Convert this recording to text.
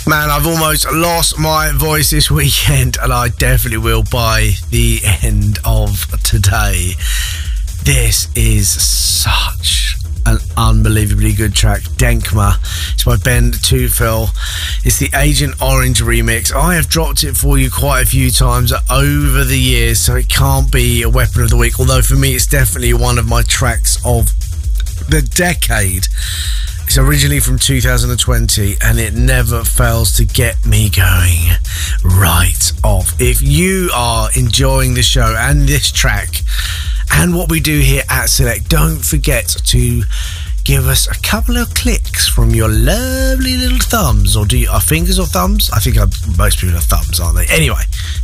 Man, I've almost lost my voice this weekend, and I definitely will by the end of today. This is such an unbelievably good track. Denkma. It's by Ben Tufel. It's the Agent Orange remix. I have dropped it for you quite a few times over the years, so it can't be a weapon of the week, although for me it's definitely one of my tracks of the decade. It's originally from 2020, and it never fails to get me going right off. If you are enjoying the show and this track and what we do here at Select, don't forget to give us a couple of clicks from your lovely little thumbs. Or do you, are fingers or thumbs? I think most people are thumbs, aren't they? Anyway,